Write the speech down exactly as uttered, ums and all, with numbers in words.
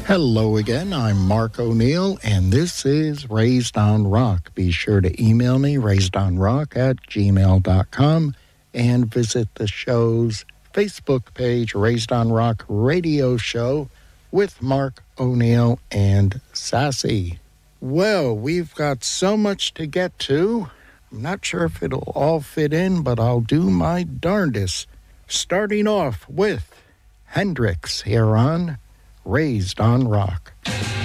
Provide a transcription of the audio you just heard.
Hello again, I'm Mark O'Neill, and this is Raised on Rock. Be sure to email me, raisedonrock at gmail dot com, and visit the show's Facebook page, Raised on Rock Radio Show, with Mark O'Neill and Sassy. Well, we've got so much to get to. I'm not sure if it'll all fit in, but I'll do my darndest. Starting off with Hendrix here on Raised on Rock.